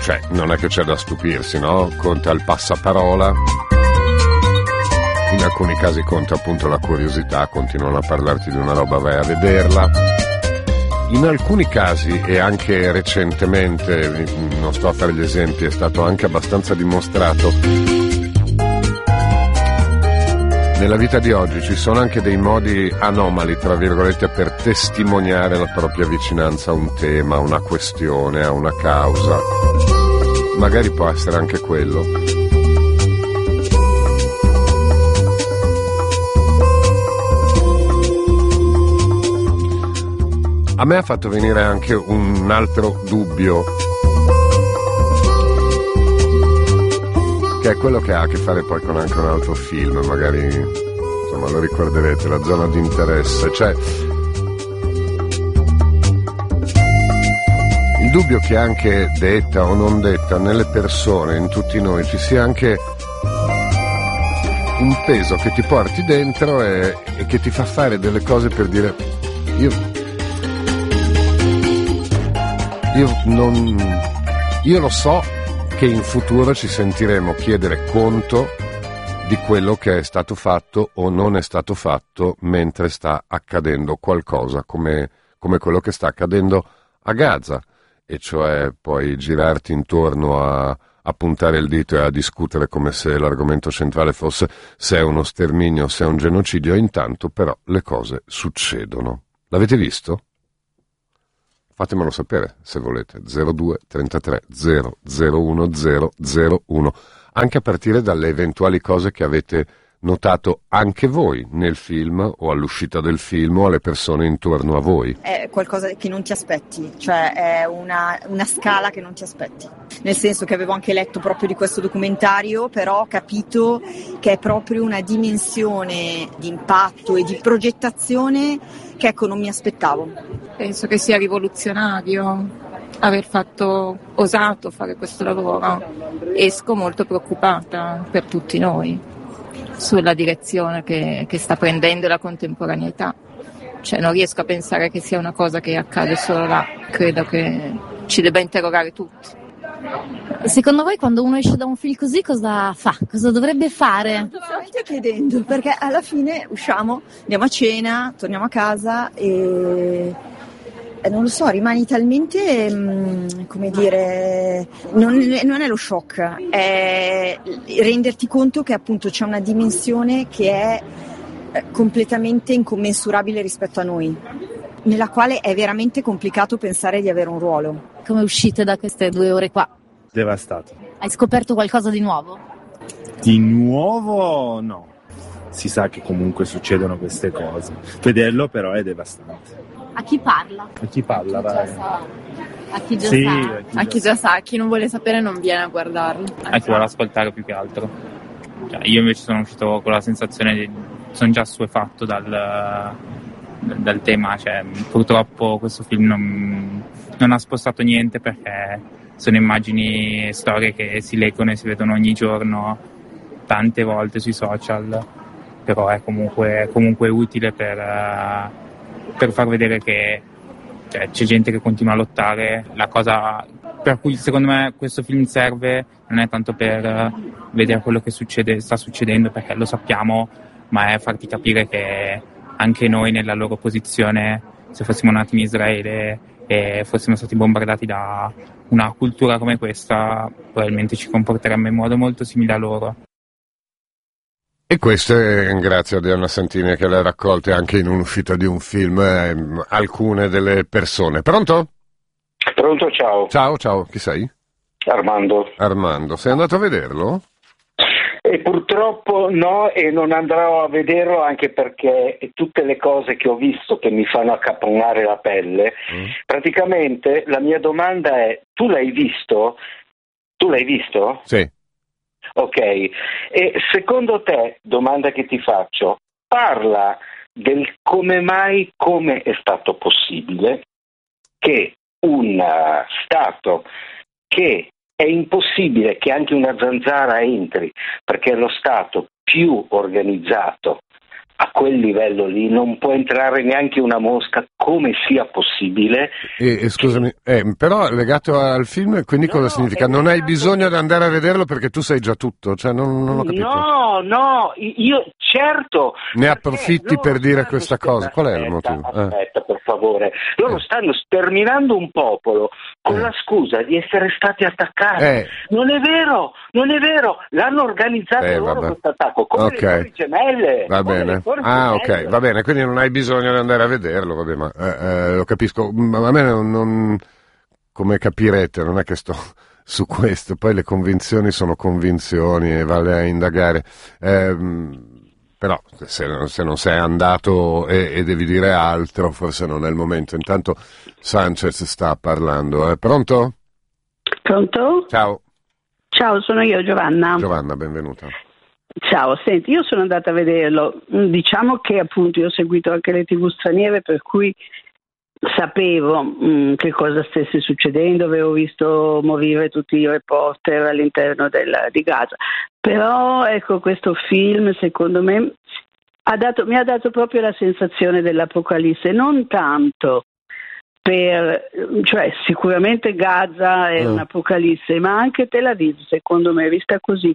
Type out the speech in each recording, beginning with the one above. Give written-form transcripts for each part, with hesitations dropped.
cioè non è che c'è da stupirsi, no? Conta il passaparola, in alcuni casi conta appunto la curiosità, continuano a parlarti di una roba, vai a vederla. In alcuni casi, e anche recentemente, non sto a fare gli esempi, è stato anche abbastanza dimostrato, nella vita di oggi ci sono anche dei modi anomali, tra virgolette, per testimoniare la propria vicinanza a un tema, a una questione, a una causa. Magari può essere anche quello. A me ha fatto venire anche un altro dubbio, che è quello che ha a che fare poi con anche un altro film, magari insomma lo ricorderete, La zona di interesse, cioè il dubbio che anche detta o non detta nelle persone, in tutti noi, ci sia anche un peso che ti porti dentro e che ti fa fare delle cose per dire io lo so che in futuro ci sentiremo chiedere conto di quello che è stato fatto o non è stato fatto mentre sta accadendo qualcosa come quello che sta accadendo a Gaza, e cioè poi girarti intorno a puntare il dito e a discutere come se l'argomento centrale fosse se è uno sterminio, se è un genocidio, e intanto però le cose succedono. L'avete visto? Fatemelo sapere se volete, 02 33 001 001, anche a partire dalle eventuali cose che avete notato anche voi nel film o all'uscita del film o alle persone intorno a voi. È qualcosa che non ti aspetti, cioè è una scala che non ti aspetti, nel senso che avevo anche letto proprio di questo documentario, però ho capito che è proprio una dimensione di impatto e di progettazione che ecco non mi aspettavo. Penso che sia rivoluzionario aver osato fare questo lavoro. Esco molto preoccupata per tutti noi sulla direzione che sta prendendo la contemporaneità. Cioè non riesco a pensare che sia una cosa che accade solo là, credo che ci debba interrogare tutti. Secondo voi quando uno esce da un film così cosa fa? Cosa dovrebbe fare? Sto veramente chiedendo, perché alla fine usciamo, andiamo a cena, torniamo a casa e non lo so, rimani talmente, come dire, non è lo shock, è renderti conto che appunto c'è una dimensione che è completamente incommensurabile rispetto a noi, nella quale è veramente complicato pensare di avere un ruolo. Come uscite da queste 2 ore qua? Devastato. Hai scoperto qualcosa di nuovo? Di nuovo no. Si sa che comunque succedono queste cose. Vederlo però è devastante. A chi parla? A chi parla, vai? A chi già Sì, sa? A chi già sa, chi non vuole sapere non viene a guardarlo. A chi vuole ascoltare più che altro. Cioè, io invece sono uscito con la sensazione di sono già assuefatto dal tema, cioè purtroppo questo film non ha spostato niente, perché sono immagini e storie che si leggono e si vedono ogni giorno tante volte sui social, però è comunque utile per far vedere che c'è gente che continua a lottare. La cosa per cui secondo me questo film serve non è tanto per vedere quello che sta succedendo, perché lo sappiamo, ma è farti capire che anche noi nella loro posizione, se fossimo nati in Israele e fossimo stati bombardati da una cultura come questa, probabilmente ci comporteremmo in modo molto simile a loro. E queste grazie a Diana Santini, che le ha raccolte anche in un'uscita di un film alcune delle persone. Pronto? Pronto, ciao. Ciao, chi sei? Armando, sei andato a vederlo? E purtroppo no, e non andrò a vederlo, anche perché tutte le cose che ho visto che mi fanno accapponare la pelle, praticamente la mia domanda è: tu l'hai visto? Sì. Ok, e secondo te, domanda che ti faccio, parla del come è stato possibile che un Stato che è impossibile che anche una zanzara entri, perché è lo Stato più organizzato a quel livello lì non può entrare neanche una mosca, come sia possibile. Scusami, però legato al film, quindi cosa significa? Non hai bisogno di andare a vederlo perché tu sai già tutto, cioè non ho capito. No, io certo. Ne approfitti per dire questa cosa, qual è il motivo? Aspetta, per favore. Loro stanno sterminando un popolo con la scusa di essere stati attaccati. Non è vero, l'hanno organizzato loro questo attacco, come le Torri Gemelle. Va bene. Ok, va bene, quindi non hai bisogno di andare a vederlo, vabbè, ma lo capisco. A me non, come capirete, non è che sto su questo, poi le convinzioni sono convinzioni e vale a indagare. Però se non sei andato e devi dire altro, forse non è il momento. Intanto Sanchez sta parlando. Pronto? Pronto? Ciao. Ciao, sono io, Giovanna. Giovanna, benvenuta. Ciao, senti, io sono andata a vederlo. Diciamo che appunto io ho seguito anche le TV straniere, per cui sapevo che cosa stesse succedendo, avevo visto morire tutti i reporter all'interno di Gaza. Però ecco, questo film secondo me mi ha dato proprio la sensazione dell'Apocalisse, non tanto cioè sicuramente Gaza è un'Apocalisse, ma anche Tel Aviv secondo me vista così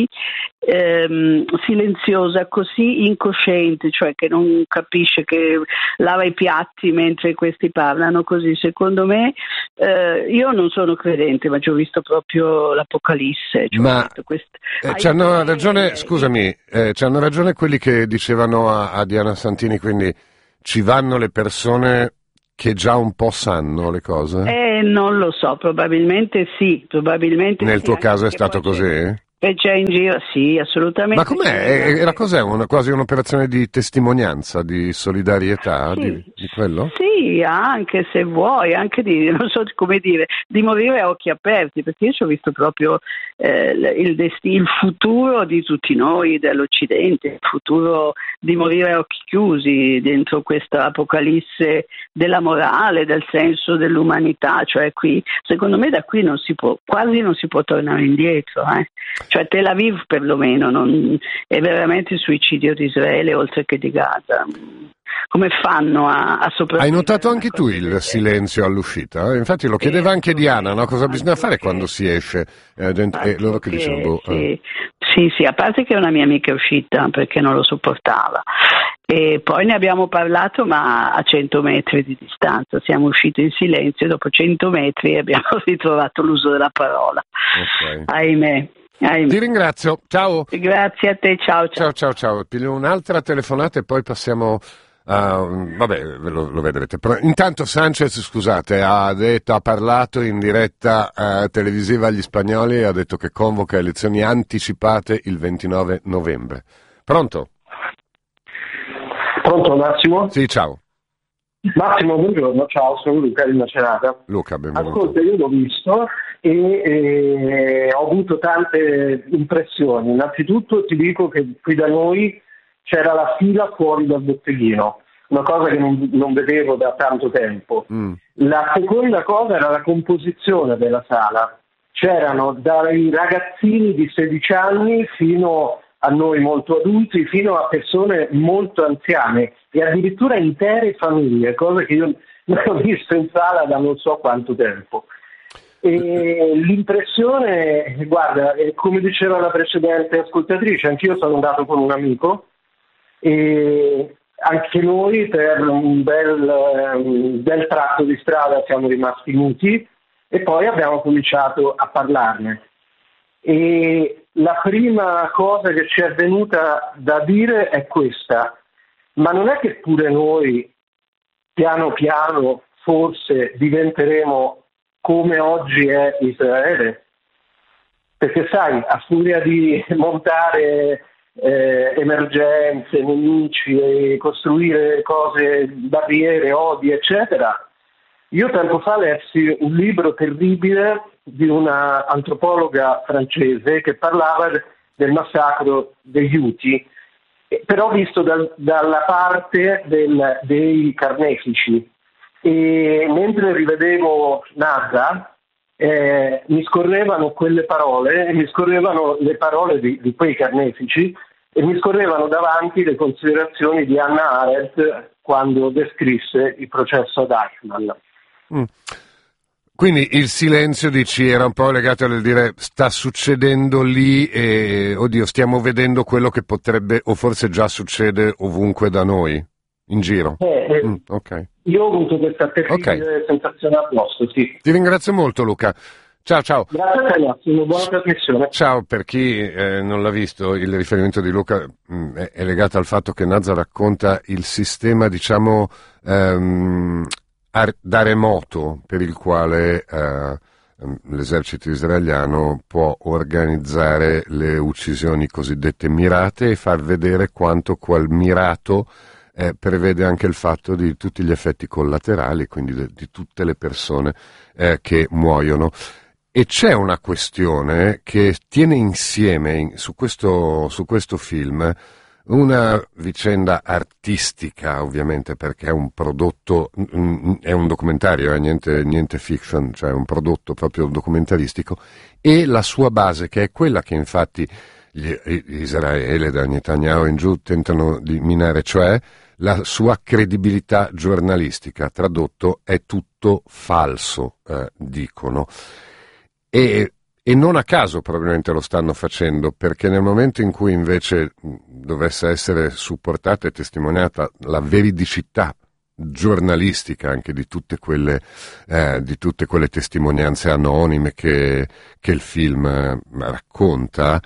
silenziosa, così incosciente, cioè che non capisce, che lava i piatti mentre questi parlano così. Secondo me io non sono credente, ma ci ho visto proprio l'Apocalisse. Ma c'hanno ragione, scusami, c'hanno ragione quelli che dicevano a Diana Santini, quindi ci vanno le persone che già un po' sanno le cose? Non lo so, probabilmente sì. Nel tuo caso è stato così? E c'è in giro, sì, assolutamente. Ma com'è? Era cos'è? Quasi un'operazione di testimonianza, di solidarietà, sì, di quello? Sì, anche se vuoi, anche non so come dire, di morire a occhi aperti, perché io ci ho visto proprio il futuro di tutti noi, dell'Occidente, il futuro di morire a occhi chiusi dentro questa apocalisse della morale, del senso dell'umanità, cioè qui, secondo me da qui quasi non si può tornare indietro, Cioè Tel Aviv perlomeno è veramente il suicidio di Israele oltre che di Gaza. Come fanno a sopravvivere? Hai notato anche tu il silenzio all'uscita? Infatti lo chiedeva anche Diana, no? Cosa bisogna fare quando si esce? E loro che dicevano? Sì, a parte che una mia amica è uscita perché non lo sopportava. E poi ne abbiamo parlato, ma a 100 metri di distanza. Siamo usciti in silenzio e dopo 100 metri abbiamo ritrovato l'uso della parola. Okay. Ahimè. Ti ringrazio, ciao. Grazie a te, ciao. Piglio un'altra telefonata e poi passiamo vabbè, lo vedrete. Però, intanto Sanchez, scusate, ha parlato in diretta televisiva agli spagnoli e ha detto che convoca elezioni anticipate il 29 novembre. Pronto? Pronto Massimo? Sì, ciao. Massimo, buongiorno, ciao, sono Luca di Macerata. Luca, benvenuto. Ascolta, io l'ho visto e ho avuto tante impressioni. Innanzitutto ti dico che qui da noi c'era la fila fuori dal botteghino, una cosa che non vedevo da tanto tempo. La seconda cosa era la composizione della sala. C'erano dai ragazzini di 16 anni fino a noi molto adulti, fino a persone molto anziane e addirittura intere famiglie, cose che io non ho visto in sala da non so quanto tempo. E l'impressione, guarda, come diceva la precedente ascoltatrice, anch'io sono andato con un amico e anche noi per un bel tratto di strada siamo rimasti muti e poi abbiamo cominciato a parlarne. E la prima cosa che ci è venuta da dire è questa: ma non è che pure noi piano piano forse diventeremo come oggi è Israele? Perché sai, a furia di montare emergenze, nemici e costruire cose, barriere, odi, eccetera, io tempo fa lessi un libro terribile di una antropologa francese che parlava del massacro degli Huti, però visto dalla parte dei carnefici. E mentre rivedevo Nazza mi scorrevano quelle parole, mi scorrevano le parole di quei carnefici e mi scorrevano davanti le considerazioni di Hannah Arendt quando descrisse il processo ad Eichmann. Quindi il silenzio, dici, era un po' legato al dire sta succedendo lì e, oddio, stiamo vedendo quello che potrebbe o forse già succede ovunque da noi, in giro. Okay. Io ho avuto questa terribile sensazione addosso, sì. Ti ringrazio molto, Luca. Ciao. Grazie ragazzi, una buona trasmissione. Ciao, per chi non l'ha visto, il riferimento di Luca è legato al fatto che Nazza racconta il sistema, diciamo, da remoto per il quale l'esercito israeliano può organizzare le uccisioni cosiddette mirate e far vedere quanto quel mirato prevede anche il fatto di tutti gli effetti collaterali, quindi di tutte le persone che muoiono. E c'è una questione che tiene insieme su questo film una vicenda artistica, ovviamente, perché è un prodotto, è un documentario, niente fiction, cioè un prodotto proprio documentaristico, e la sua base, che è quella che infatti Israele da Netanyahu in giù tentano di minare, cioè la sua credibilità giornalistica. Tradotto, è tutto falso, dicono. E non a caso probabilmente lo stanno facendo, perché nel momento in cui invece dovesse essere supportata e testimoniata la veridicità giornalistica anche di tutte quelle testimonianze anonime che il film racconta,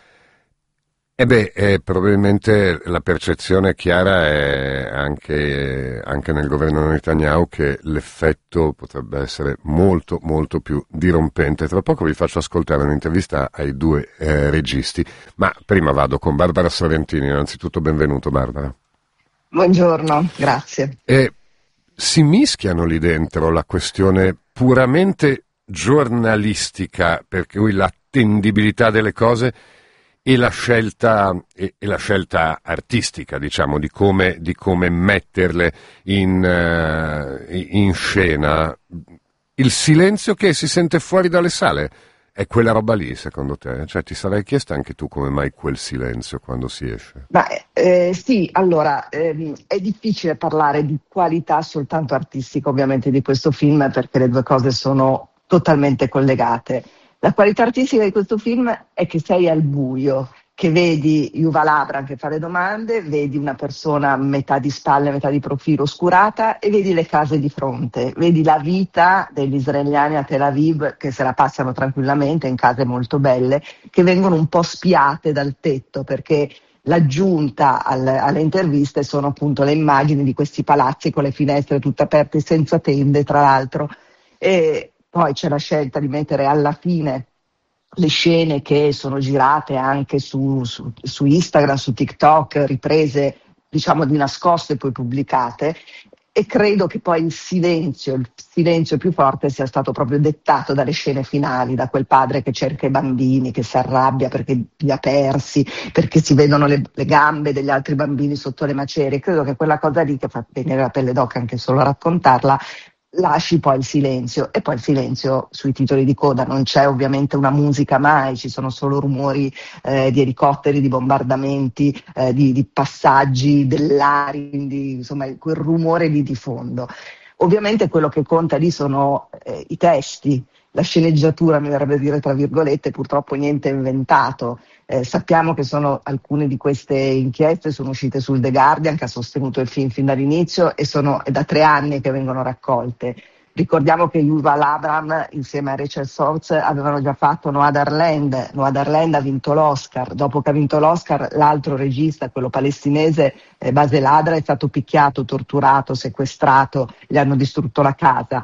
probabilmente la percezione chiara è anche nel governo Netanyahu che l'effetto potrebbe essere molto molto più dirompente. Tra poco vi faccio ascoltare un'intervista ai due registi, ma prima vado con Barbara Sorrentini. Innanzitutto benvenuto, Barbara. Buongiorno, grazie. Si mischiano lì dentro la questione puramente giornalistica, per cui l'attendibilità delle cose, e la scelta artistica, diciamo, di come metterle in scena. Il silenzio che si sente fuori dalle sale è quella roba lì, secondo te? Cioè, ti sarai chiesta anche tu come mai quel silenzio quando si esce? Sì, allora è difficile parlare di qualità soltanto artistica, ovviamente, di questo film, perché le due cose sono totalmente collegate. La qualità artistica di questo film è che sei al buio, che vedi Yuval Abraham che fa le domande, vedi una persona metà di spalle, metà di profilo oscurata, e vedi le case di fronte, vedi la vita degli israeliani a Tel Aviv che se la passano tranquillamente in case molto belle, che vengono un po' spiate dal tetto, perché l'aggiunta alle interviste sono appunto le immagini di questi palazzi con le finestre tutte aperte senza tende, tra l'altro. E poi c'è la scelta di mettere alla fine le scene che sono girate anche su Instagram, su TikTok, riprese diciamo di nascosto e poi pubblicate, e credo che poi il silenzio più forte sia stato proprio dettato dalle scene finali, da quel padre che cerca i bambini, che si arrabbia perché li ha persi, perché si vedono le gambe degli altri bambini sotto le macerie. Credo che quella cosa lì, che fa venire la pelle d'oca anche solo a raccontarla, lasci poi il silenzio. E poi il silenzio sui titoli di coda, non c'è ovviamente una musica mai, ci sono solo rumori di elicotteri, di bombardamenti, di passaggi dell'aria, insomma quel rumore lì di fondo. Ovviamente quello che conta lì sono i testi, la sceneggiatura, mi verrebbe a dire tra virgolette, purtroppo niente è inventato. Sappiamo che alcune di queste inchieste sono uscite sul The Guardian, che ha sostenuto il film fin dall'inizio, e è da 3 anni che vengono raccolte. Ricordiamo che Yuval Abraham insieme a Rachel Sorts avevano già fatto Noadarland. Noadarland ha vinto l'Oscar. Dopo che ha vinto l'Oscar, l'altro regista, quello palestinese, Basel Adra, è stato picchiato, torturato, sequestrato, gli hanno distrutto la casa.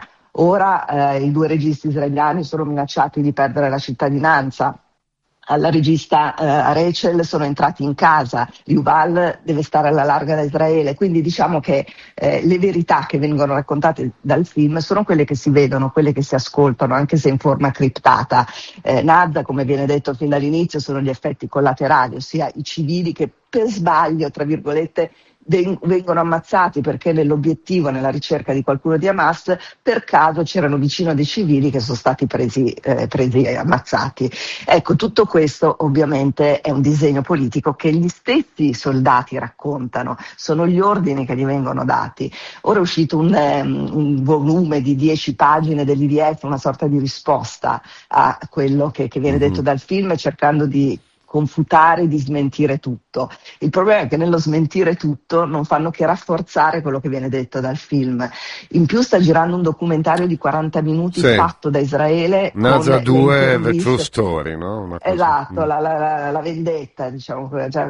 Ora i 2 registi israeliani sono minacciati di perdere la cittadinanza. Alla regista Rachel sono entrati in casa, Yuval deve stare alla larga da Israele, quindi diciamo che le verità che vengono raccontate dal film sono quelle che si vedono, quelle che si ascoltano, anche se in forma criptata. Nazza, come viene detto fin dall'inizio, sono gli effetti collaterali, ossia i civili che per sbaglio, tra virgolette, vengono ammazzati perché nell'obiettivo, nella ricerca di qualcuno di Hamas, per caso c'erano vicino dei civili che sono stati presi e ammazzati. Ecco, tutto questo ovviamente è un disegno politico che gli stessi soldati raccontano, sono gli ordini che gli vengono dati. Ora è uscito un volume di 10 pagine dell'IDF, una sorta di risposta a quello che viene detto dal film, cercando di confutare, di smentire tutto. Il problema è che nello smentire tutto non fanno che rafforzare quello che viene detto dal film. In più sta girando un documentario di 40 minuti fatto da Israele. Nazza 2, The True Story, no? Esatto, la vendetta, diciamo. Cioè,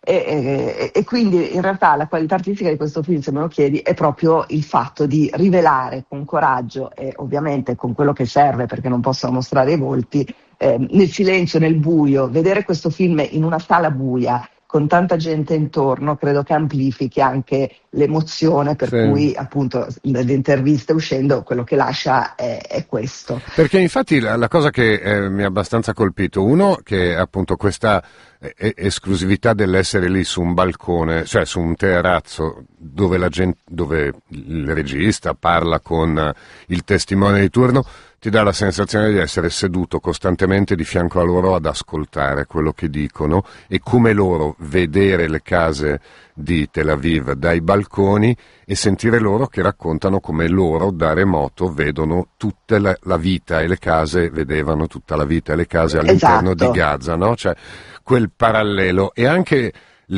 e quindi in realtà la qualità artistica di questo film, se me lo chiedi, è proprio il fatto di rivelare con coraggio e ovviamente con quello che serve, perché non possono mostrare i volti, nel silenzio, nel buio. Vedere questo film in una sala buia con tanta gente intorno credo che amplifichi anche l'emozione, per cui appunto nelle interviste uscendo quello che lascia è questo. Perché infatti la cosa che mi ha abbastanza colpito, uno, che appunto questa esclusività dell'essere lì su un balcone, cioè su un terrazzo dove il regista parla con il testimone di turno, ti dà la sensazione di essere seduto costantemente di fianco a loro ad ascoltare quello che dicono, e come loro vedere le case di Tel Aviv dai balconi e sentire loro che raccontano come loro da remoto vedono tutta la vita e le case, vedevano tutta la vita e le case all'interno di Gaza, no? Cioè quel parallelo, e anche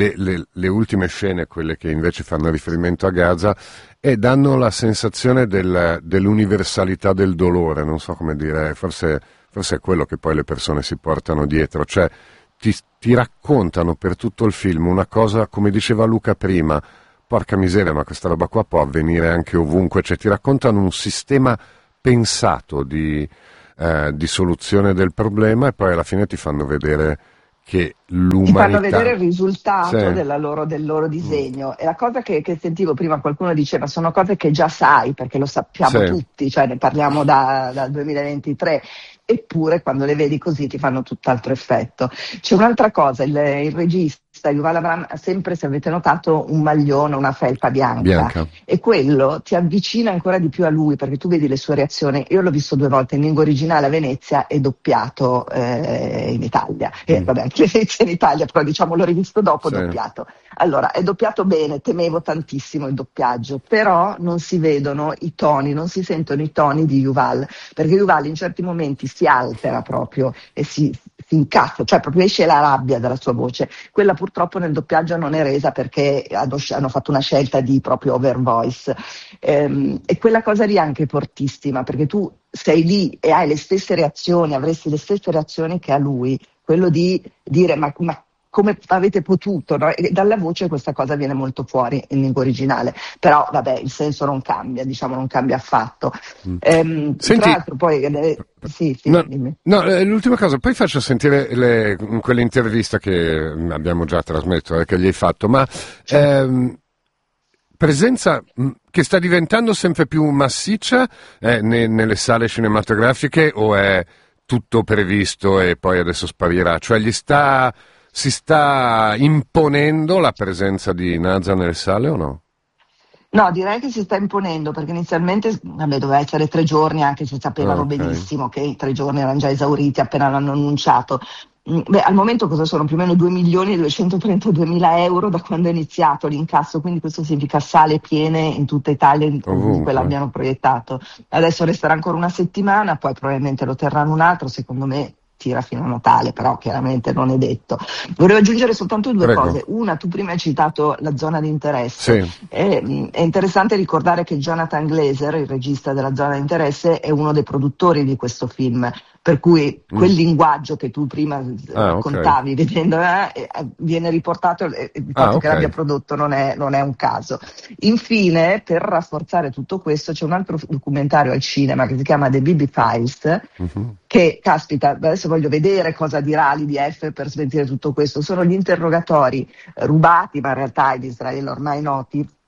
le ultime scene, quelle che invece fanno riferimento a Gaza, e danno la sensazione dell'universalità del dolore, non so come dire, forse è quello che poi le persone si portano dietro, cioè ti raccontano per tutto il film una cosa, come diceva Luca prima, porca miseria, ma questa roba qua può avvenire anche ovunque, cioè ti raccontano un sistema pensato di soluzione del problema, e poi alla fine ti fanno vedere che l'umanità... Ti fanno vedere il risultato del loro disegno. E la cosa che sentivo prima, qualcuno diceva, sono cose che già sai, perché lo sappiamo tutti, cioè ne parliamo dal 2023, eppure quando le vedi così ti fanno tutt'altro effetto. C'è un'altra cosa, il regista Yuval Abraham ha sempre, se avete notato, un maglione, una felpa bianca, e quello ti avvicina ancora di più a lui, perché tu vedi le sue reazioni. Io l'ho visto 2 volte in lingua originale a Venezia e doppiato in Italia, vabbè, anche Venezia in Italia, però diciamo l'ho rivisto dopo doppiato. Allora, è doppiato bene, temevo tantissimo il doppiaggio, però non si vedono i toni, non si sentono i toni di Yuval, perché Yuval in certi momenti si altera proprio e si incazza, cioè proprio esce la rabbia dalla sua voce. Quella purtroppo nel doppiaggio non è resa, perché hanno fatto una scelta di proprio over voice, e quella cosa lì è anche fortissima, perché tu sei lì e hai le stesse reazioni, avresti le stesse reazioni che ha lui, quello di dire ma come avete potuto, no? E dalla voce questa cosa viene molto fuori in lingua originale, però vabbè, il senso non cambia, diciamo, non cambia affatto. Senti, tra l'altro poi dimmi. No, l'ultima cosa, poi faccio sentire quell'intervista che abbiamo già trasmesso, che gli hai fatto, ma presenza che sta diventando sempre più massiccia nelle sale cinematografiche, o è tutto previsto e poi adesso sparirà? Cioè si sta imponendo la presenza di Nazza nelle sale o no? No, direi che si sta imponendo, perché inizialmente doveva essere 3 giorni, anche se sapevano benissimo che i 3 giorni erano già esauriti appena l'hanno annunciato. Al momento cosa sono? Più o meno 2.232.000 euro da quando è iniziato l'incasso, quindi questo significa sale piene in tutta Italia, ovunque l'abbiano proiettato. Adesso resterà ancora una settimana, poi probabilmente lo terranno un altro, secondo me tira fino a Natale, però chiaramente non è detto. Volevo aggiungere soltanto 2 cose. Una, tu prima hai citato la zona di interesse. È interessante ricordare che Jonathan Glazer, il regista della zona di interesse, è uno dei produttori di questo film, per cui quel linguaggio che tu prima contavi vedendo viene riportato, il fatto che l'abbia prodotto non è un caso. Infine, per rafforzare tutto questo, c'è un altro documentario al cinema che si chiama The Bibi Files, che, caspita, adesso voglio vedere cosa dirà l'IDF per smentire tutto questo. Sono gli interrogatori rubati, ma in realtà in Israele ormai noti,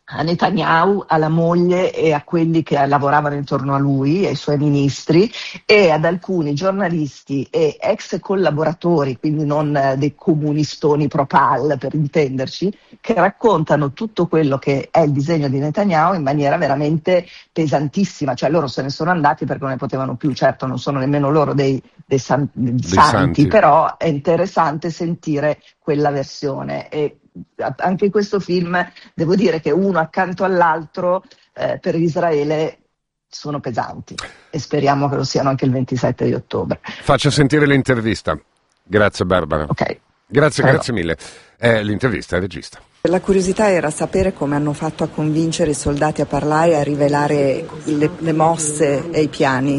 a Netanyahu, alla moglie e a quelli che lavoravano intorno a lui, ai suoi ministri, e ad alcuni giornalisti e ex collaboratori, quindi non dei comunistoni pro-Pal per intenderci, che raccontano tutto quello che è il disegno di Netanyahu in maniera veramente pesantissima. Cioè loro se ne sono andati perché non ne potevano più, certo non sono nemmeno loro dei santi, però è interessante sentire quella versione. E anche in questo film devo dire che uno accanto all'altro per Israele sono pesanti e speriamo che lo siano anche il 27 di ottobre. Faccia sentire l'intervista. Grazie Barbara. Ok. Grazie mille. L'intervista al regista. La curiosità era sapere come hanno fatto a convincere i soldati a parlare e a rivelare le mosse e i piani.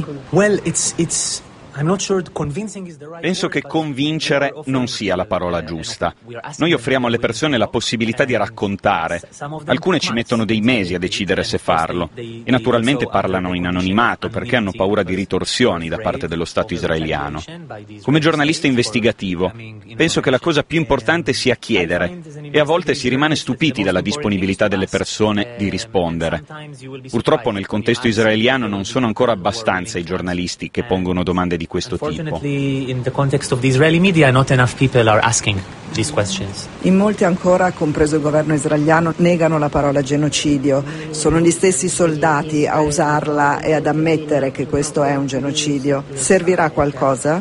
Penso che convincere non sia la parola giusta. Noi offriamo alle persone la possibilità di raccontare. Alcune ci mettono dei mesi a decidere se farlo e naturalmente parlano in anonimato perché hanno paura di ritorsioni da parte dello Stato israeliano. Come giornalista investigativo, penso che la cosa più importante sia chiedere e a volte si rimane stupiti dalla disponibilità delle persone di rispondere. Purtroppo nel contesto israeliano non sono ancora abbastanza i giornalisti che pongono domande di questo tipo. In molti ancora, compreso il governo israeliano, negano la parola genocidio. Sono gli stessi soldati a usarla e ad ammettere che questo è un genocidio. Servirà a qualcosa?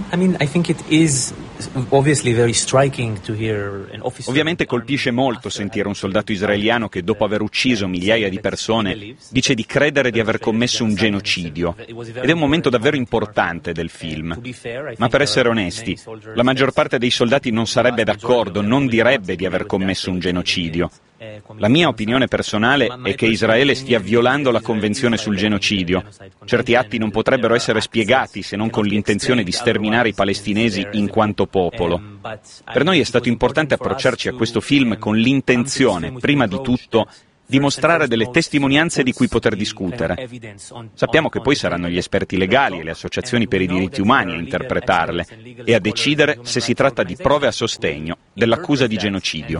Ovviamente colpisce molto sentire un soldato israeliano che dopo aver ucciso migliaia di persone dice di credere di aver commesso un genocidio ed è un momento davvero importante del film. Ma per essere onesti, la maggior parte dei soldati non sarebbe d'accordo, non direbbe di aver commesso un genocidio. La mia opinione personale è che Israele stia violando la Convenzione sul genocidio. Certi atti non potrebbero essere spiegati se non con l'intenzione di sterminare i palestinesi in quanto popolo. Per noi è stato importante approcciarci a questo film con l'intenzione, prima di tutto, di mostrare delle testimonianze di cui poter discutere. Sappiamo che poi saranno gli esperti legali e le associazioni per i diritti umani a interpretarle e a decidere se si tratta di prove a sostegno dell'accusa di genocidio.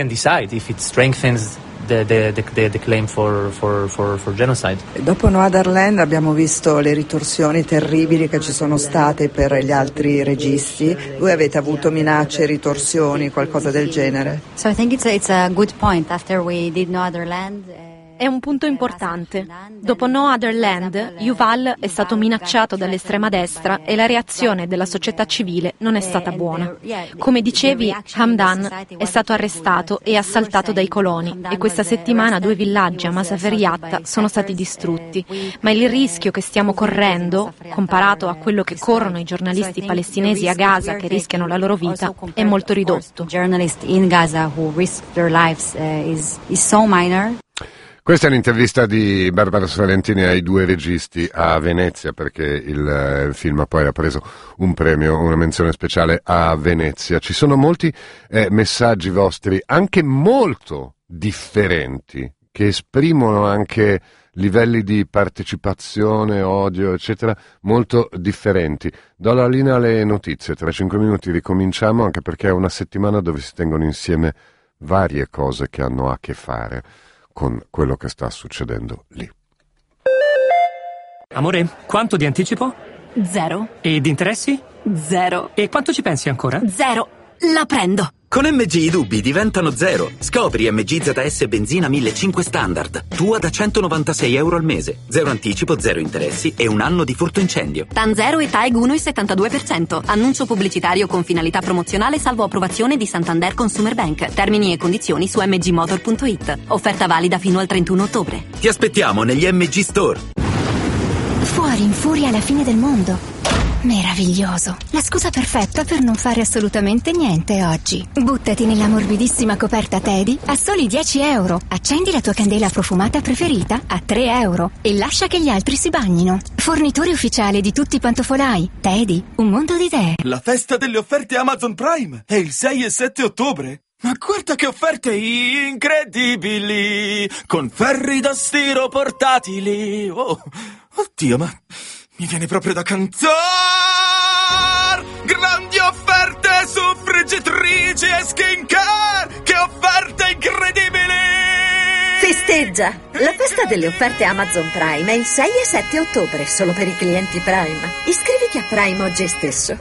The claim for genocide. Dopo Noaderland abbiamo visto le ritorsioni terribili che ci sono state per gli altri registi. Voi avete avuto minacce, ritorsioni, qualcosa del genere? So I think it's a good point. After we did Noaderland, È un punto importante. Dopo No Other Land, Yuval è stato minacciato dall'estrema destra e la reazione della società civile non è stata buona. Come dicevi, Hamdan è stato arrestato e assaltato dai coloni e questa settimana 2 villaggi a Masafer Yatta sono stati distrutti. Ma il rischio che stiamo correndo, comparato a quello che corrono i giornalisti palestinesi a Gaza che rischiano la loro vita, è molto ridotto. Questa è l'intervista di Barbara Sorrentini ai 2 registi a Venezia, perché il film poi ha preso un premio, una menzione speciale a Venezia. Ci sono molti messaggi vostri, anche molto differenti, che esprimono anche livelli di partecipazione, odio, eccetera, molto differenti. Do la linea alle notizie, tra 5 minuti ricominciamo, anche perché è una settimana dove si tengono insieme varie cose che hanno a che fare con quello che sta succedendo lì. Amore, quanto di anticipo? 0. E di interessi? 0. E quanto ci pensi ancora? 0. La prendo. Con MG i dubbi diventano 0. Scopri MG ZS Benzina 1500 Standard. Tua da €196 al mese. 0 anticipo, 0 interessi e 1 anno di furto incendio. TAN 0 e TAEG 1,72%. Annuncio pubblicitario con finalità promozionale salvo approvazione di Santander Consumer Bank. Termini e condizioni su mgmotor.it. Offerta valida fino al 31 ottobre. Ti aspettiamo negli MG Store. Fuori in furia alla fine del mondo. Meraviglioso. La scusa perfetta per non fare assolutamente niente oggi. Buttati nella morbidissima coperta Teddy a soli €10. Accendi la tua candela profumata preferita a €3 e lascia che gli altri si bagnino. Fornitore ufficiale di tutti i pantofolai. Teddy, un mondo di idee. La festa delle offerte Amazon Prime è il 6 e 7 ottobre. Ma guarda che offerte incredibili! Con ferri da stiro portatili. Oh, oddio, ma mi viene proprio da cantare! Grandi offerte su friggitrici e skincare! Che offerte incredibili! Già, la festa delle offerte Amazon Prime è il 6 e 7 ottobre, solo per i clienti Prime. Iscriviti a Prime oggi stesso.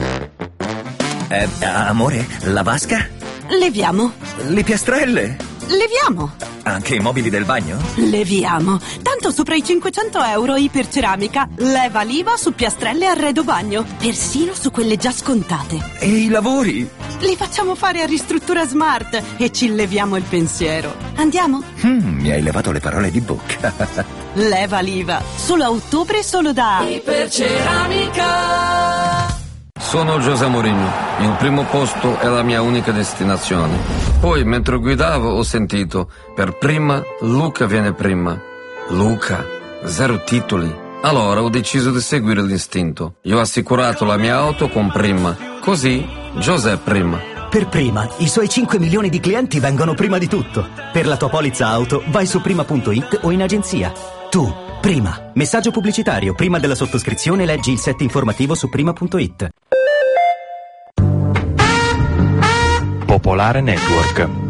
Amore, la vasca? Leviamo. Le piastrelle? Leviamo. Anche i mobili del bagno? Leviamo. Tanto sopra i 500 euro Iperceramica. Leva l'IVA su piastrelle e arredo bagno. Persino su quelle già scontate. E i lavori? Li facciamo fare a Ristruttura Smart e ci leviamo il pensiero. Andiamo? Mi hai levato le parole di bocca. Leva l'IVA. Solo a ottobre, solo da Iperceramica. Sono José Mourinho, il primo posto è la mia unica destinazione. Poi, mentre guidavo, ho sentito, per prima, Luca viene prima. Luca, 0 titoli. Allora ho deciso di seguire l'istinto. Io ho assicurato la mia auto con Prima. Così, José prima. Per Prima, i suoi 5 milioni di clienti vengono prima di tutto. Per la tua polizza auto, vai su prima.it o in agenzia. Tu, Prima. Messaggio pubblicitario. Prima della sottoscrizione leggi il set informativo su prima.it. Popolare Network.